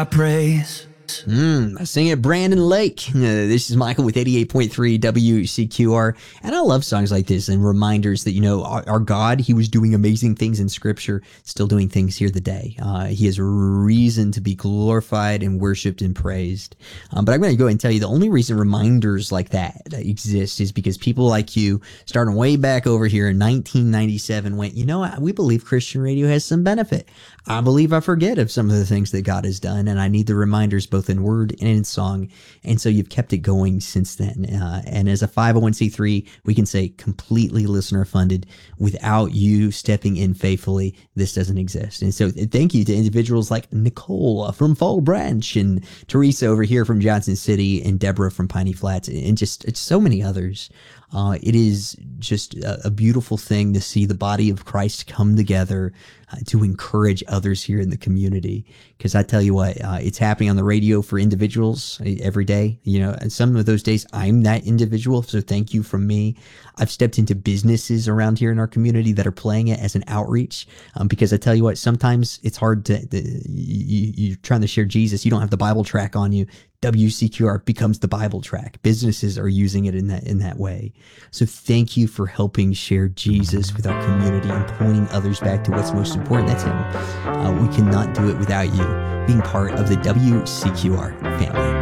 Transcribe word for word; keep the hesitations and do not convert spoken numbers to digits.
praise. Mm, I sing it, Brandon Lake. Uh, this is Michael with eighty-eight point three W C Q R. And I love songs like this and reminders that, you know, our, our God, he was doing amazing things in Scripture, still doing things here today. Uh, he has reason to be glorified and worshiped and praised. Um, but I'm going to go ahead and tell you the only reason reminders like that exist is because people like you, starting way back over here in nineteen ninety-seven, went, you know, we believe Christian radio has some benefit. I believe I forget of some of the things that God has done, and I need the reminders both in word and in song. And so you've kept it going since then. Uh, and as a five oh one c three, we can say completely listener funded. Without you stepping in faithfully, this doesn't exist. And so thank you to individuals like Nicole from Fall Branch, and Teresa over here from Johnson City, and Deborah from Piney Flats, and just it's so many others. Uh, it is just a, a beautiful thing to see the body of Christ come together uh, to encourage others here in the community. Because I tell you what, uh, it's happening on the radio for individuals every day. You know, and some of those days I'm that individual. So thank you from me. I've stepped into businesses around here in our community that are playing it as an outreach. Um, because I tell you what, sometimes it's hard to, the, you, you're trying to share Jesus. You don't have the Bible track on you. W C Q R becomes the Bible track. Businesses are using it in that in that way. So thank you for helping share Jesus with our community and pointing others back to what's most important. That's him. Uh, we cannot do it without you being part of the W C Q R family.